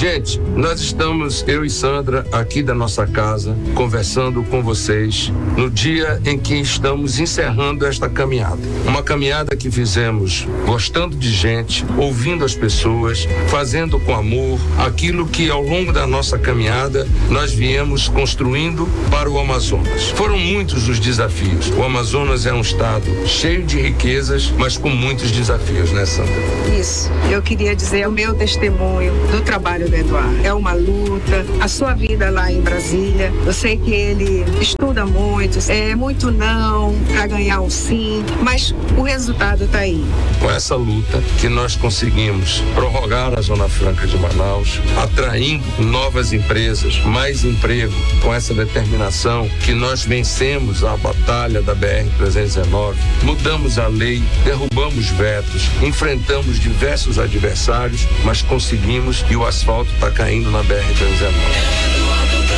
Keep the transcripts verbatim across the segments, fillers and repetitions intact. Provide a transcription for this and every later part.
Gente, nós estamos, eu e Sandra, aqui da nossa casa, conversando com vocês no dia em que estamos encerrando esta caminhada. Uma caminhada que fizemos gostando de gente, ouvindo as pessoas, fazendo com amor aquilo que ao longo da nossa caminhada nós viemos construindo para o Amazonas. Foram muitos os desafios. O Amazonas é um estado cheio de riquezas, mas com muitos desafios, né, Sandra? Isso. Eu queria dizer o meu testemunho do trabalho do Eduardo. É uma luta. A sua vida lá em Brasília, eu sei que ele estuda muito, é muito não para ganhar um sim, mas o resultado está aí. Com essa luta que nós conseguimos prorrogar a Zona Franca de Manaus, atraindo novas empresas, mais emprego, com essa determinação que nós vencemos a batalha da B R trezentos e dezenove, mudamos a lei, derrubamos vetos, enfrentamos diversos adversários, mas conseguimos e o asfalto está caindo na B R trezentos e dezenove.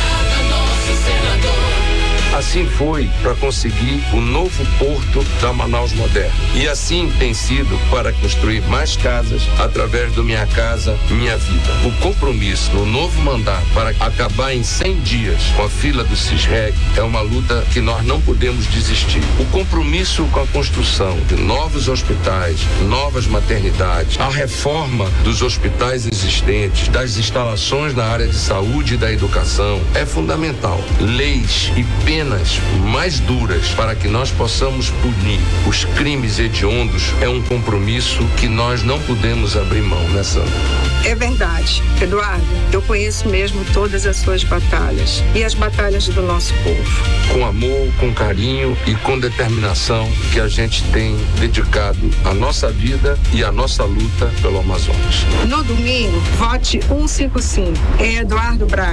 Assim foi para conseguir o novo porto da Manaus Moderna. E assim tem sido para construir mais casas através do Minha Casa, Minha Vida. O compromisso no novo mandato para acabar em cem dias com a fila do CISREG é uma luta que nós não podemos desistir. O compromisso com a construção de novos hospitais, novas maternidades, a reforma dos hospitais existentes, das instalações na área de saúde e da educação é fundamental. Leis e penas mais duras para que nós possamos punir os crimes hediondos é um compromisso que nós não podemos abrir mão, né, Sandra? É verdade. Eduardo, eu conheço mesmo todas as suas batalhas e as batalhas do nosso povo. Com amor, com carinho e com determinação que a gente tem dedicado a nossa vida e a nossa luta pelo Amazonas. No domingo, vote cento e cinquenta e cinco. É Eduardo Braga.